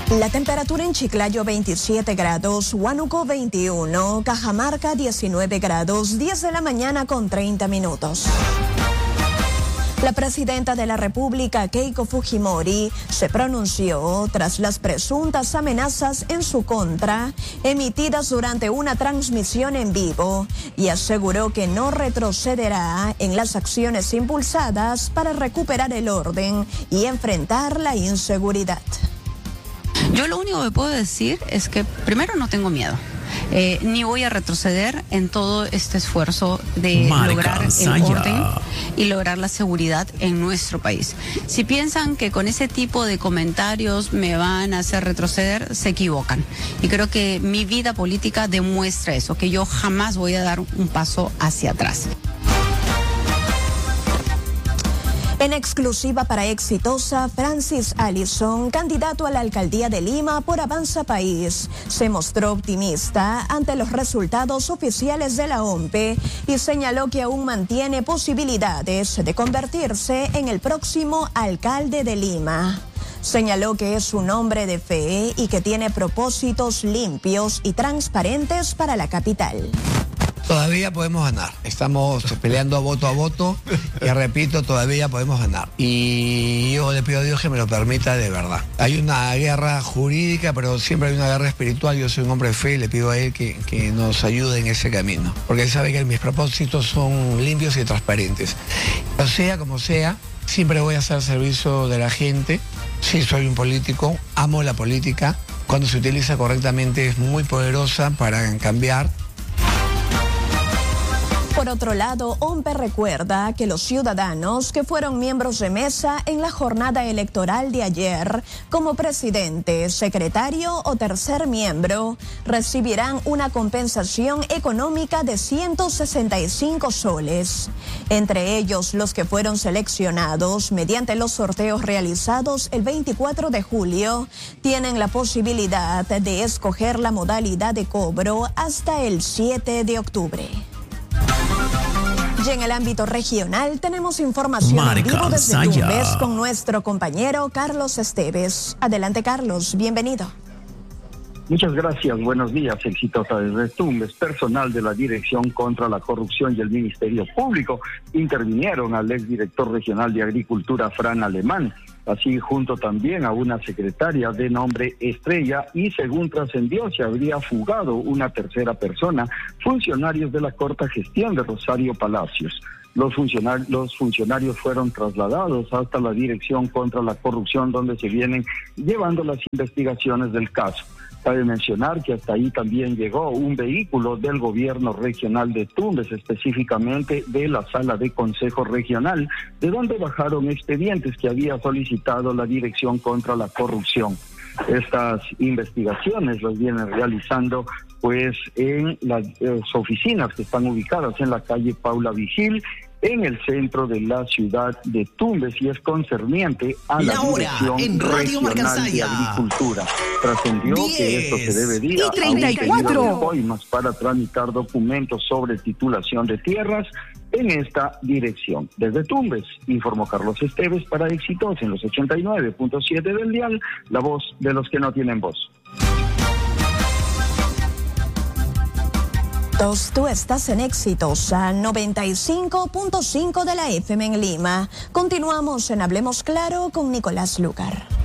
La temperatura en Chiclayo 27 grados, Huánuco 21, Cajamarca 19 grados, 10 de la mañana con 30 minutos. La presidenta de la República, Keiko Fujimori, se pronunció tras las presuntas amenazas en su contra emitidas durante una transmisión en vivo y aseguró que no retrocederá en las acciones impulsadas para recuperar el orden y enfrentar la inseguridad. Yo lo único que puedo decir es que primero no tengo miedo. Ni voy a retroceder en todo este esfuerzo de lograr el orden y lograr la seguridad en nuestro país. Si piensan que con ese tipo de comentarios me van a hacer retroceder, se equivocan. Y creo que mi vida política demuestra eso, que yo jamás voy a dar un paso hacia atrás. En exclusiva para Exitosa, Francis Allison, candidato a la alcaldía de Lima por Avanza País, se mostró optimista ante los resultados oficiales de la OMPE y señaló que aún mantiene posibilidades de convertirse en el próximo alcalde de Lima. Señaló que es un hombre de fe y que tiene propósitos limpios y transparentes para la capital. Todavía podemos ganar. Estamos peleando a voto y repito, todavía podemos ganar. Y yo le pido a Dios que me lo permita de verdad. Hay una guerra jurídica, pero siempre hay una guerra espiritual. Yo soy un hombre de fe y le pido a él que nos ayude en ese camino. Porque él sabe que mis propósitos son limpios y transparentes. O sea, como sea, siempre voy a estar al servicio de la gente. Sí, soy un político, amo la política. Cuando se utiliza correctamente es muy poderosa para cambiar. Por otro lado, OMPE recuerda que los ciudadanos que fueron miembros de mesa en la jornada electoral de ayer, como presidente, secretario o tercer miembro, recibirán una compensación económica de 165 soles. Entre ellos, los que fueron seleccionados mediante los sorteos realizados el 24 de julio, tienen la posibilidad de escoger la modalidad de cobro hasta el 7 de octubre. Y en el ámbito regional tenemos información en vivo desde Tumbes con nuestro compañero Carlos Esteves. Adelante, Carlos, bienvenido. Muchas gracias, buenos días. Exitosa desde Tumbes, personal de la Dirección contra la Corrupción y el Ministerio Público intervinieron al exdirector regional de Agricultura, Fran Alemán, así junto también a una secretaria de nombre Estrella, y según trascendió se habría fugado una tercera persona, funcionarios de la corta gestión de Rosario Palacios. Los funcionarios fueron trasladados hasta la Dirección contra la Corrupción, donde se vienen llevando las investigaciones del caso. Cabe mencionar que hasta ahí también llegó un vehículo del gobierno regional de Tumbes, específicamente de la sala de consejo regional, de donde bajaron expedientes que había solicitado la Dirección contra la Corrupción. Estas investigaciones las vienen realizando pues en las oficinas que están ubicadas en la calle Paula Vigil, en el centro de la ciudad de Tumbes, y es concerniente a la Dirección Regional de Agricultura. Trascendió que esto se debería a un pedido de coimas para tramitar documentos sobre titulación de tierras en esta dirección. Desde Tumbes, informó Carlos Esteves para Exitosa en los 89.7 del dial, la voz de los que no tienen voz. Tú estás en Exitosa 95.5 de la FM en Lima. Continuamos en Hablemos Claro con Nicolás Lucar.